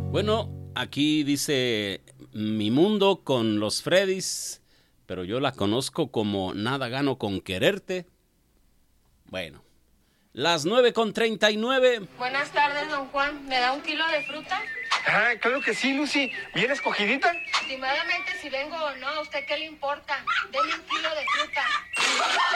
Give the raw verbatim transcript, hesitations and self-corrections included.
Bueno, aquí dice Mi Mundo con los Freddys, pero yo la conozco como Nada Gano con Quererte. Bueno, las nueve con treinta y nueve. Buenas tardes, don Juan. ¿Me da un kilo de fruta? Ah, claro que sí, Lucy. ¿Bien escogidita? Últimamente, si vengo o no, ¿a usted qué le importa? Deme un kilo de fruta.